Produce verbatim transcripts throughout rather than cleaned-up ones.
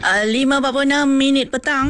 Uh, lima empat puluh enam minit petang.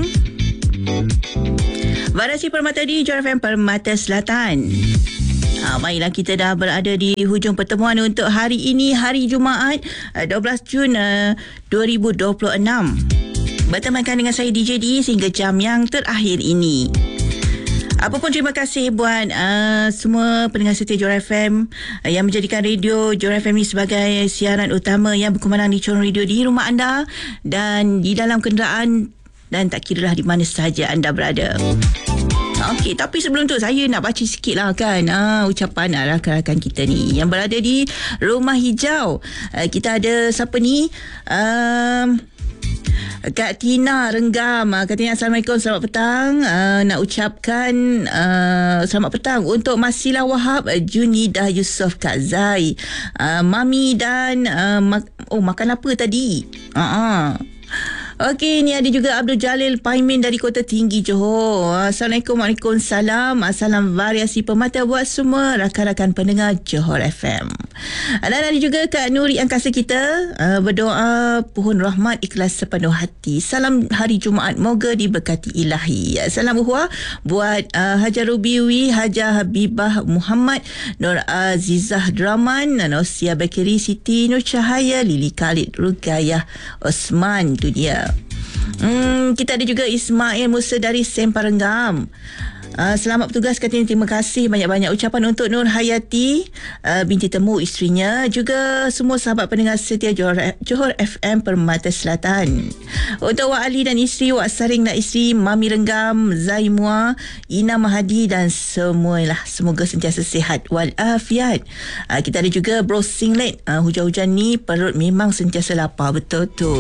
Variasi Permata di Johor F M Permata Selatan. Ha, baiklah, kita dah berada di hujung pertemuan untuk hari ini, hari Jumaat dua belas Jun dua ribu dua puluh enam. Bertemankan dengan saya D J D sehingga jam yang terakhir ini. Apapun terima kasih buat uh, semua pendengar setia Johor F M uh, yang menjadikan radio Johor F M ini sebagai siaran utama yang berkumandang di corong radio di rumah anda dan di dalam kenderaan dan tak kiralah di mana sahaja anda berada. Okey, tapi sebelum tu saya nak baca sikit lah kan ah, ucapan rakan-rakan kita ni yang berada di Rumah Hijau. Uh, kita ada siapa ni? Um, Kak Tina Renggam. Kak Tina, Assalamualaikum, selamat petang. Uh, nak ucapkan uh, selamat petang untuk Masilah Wahab, Junidah Yusof, Kak Zai, uh, Mami dan uh, mak- oh makan apa tadi? Uh-uh. Okey, ni ada juga Abdul Jalil Paimin dari Kota Tinggi, Johor. Assalamualaikum, Waalaikumsalam. Salam variasi Permata buat semua rakan-rakan pendengar Johor F M. Dan ada juga Kak Nuri angkasa kita, uh, berdoa pohon rahmat ikhlas sepenuh hati. Salam hari Jumaat, moga diberkati ilahi. Salam uhuah buat uh, Hajar Rubiwi, Hajar Habibah Muhammad, Nur Azizah Draman, Nosia Bekiri, Siti Nur Cahaya, Lili Khalid, Rugayah Osman. Itu dia. Hmm, kita ada juga Ismail Musa dari Semparenggam. Uh, selamat bertugas katanya, terima kasih banyak-banyak. Ucapan untuk Nur Hayati, uh, binti temu isterinya, juga semua sahabat pendengar setia Johor, Johor F M Permata Selatan. Untuk Wak Ali dan isteri, Wak Saring dan isteri, Mami Renggam, Zaimua, Ina Mahadi dan semualah, semoga sentiasa sihat walafiat. Uh, kita ada juga Bro Singlet. Uh, hujan-hujan ni perut memang sentiasa lapar, betul tu.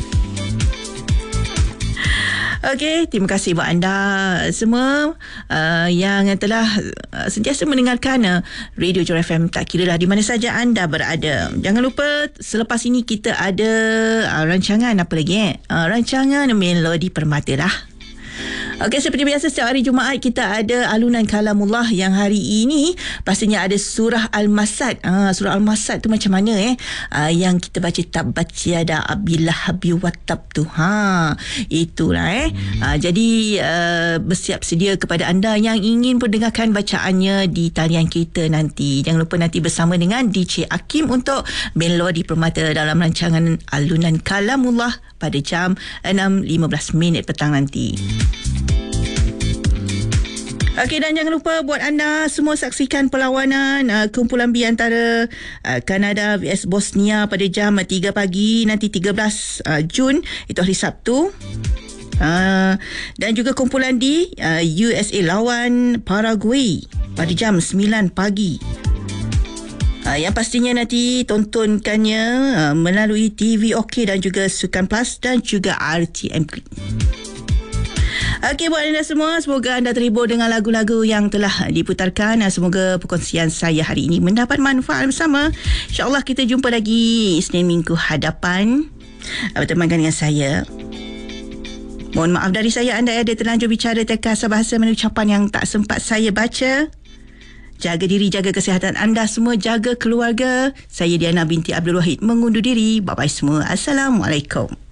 Okey, terima kasih buat anda semua uh, yang telah uh, sentiasa mendengarkan uh, Radio Johor F M, tak kiralah di mana saja anda berada. Jangan lupa selepas ini kita ada uh, rancangan apa lagi eh? Uh, rancangan Melodi Permata lah. Okey, seperti biasa setiap hari Jumaat kita ada alunan kalamullah yang hari ini pastinya ada surah Al-Masad. Ah, surah Al-Masad tu macam mana eh? Ah, yang kita baca tabat yada abillah habi wattab tu. Ha, itulah eh. Ah, jadi uh, bersiap sedia kepada anda yang ingin mendengarkan bacaannya di talian kita nanti. Jangan lupa nanti bersama dengan D J Hakim untuk Melodi Permata dalam rancangan alunan kalamullah pada jam enam lima belas minit petang nanti. Okey, dan jangan lupa buat anda semua saksikan perlawanan uh, kumpulan B antara uh, Kanada vs Bosnia pada jam tiga pagi nanti, tiga belas Jun, itu hari Sabtu. Uh, dan juga kumpulan D, uh, U S A lawan Paraguay pada jam sembilan pagi. Uh, yang pastinya nanti tontonkannya uh, melalui T V OK dan juga Sukan Plus dan juga R T M Click. Okey, buat anda semua, semoga anda terhibur dengan lagu-lagu yang telah diputarkan. Semoga perkongsian saya hari ini mendapat manfaat bersama. InsyaAllah kita jumpa lagi Isnin minggu hadapan. Bertemankan dengan saya. Mohon maaf dari saya, anda ada terlanjur bicara terkasar bahasa menucapan yang tak sempat saya baca. Jaga diri, jaga kesihatan anda semua, jaga keluarga. Saya Diana binti Abdul Wahid mengundur diri. Bye-bye semua. Assalamualaikum.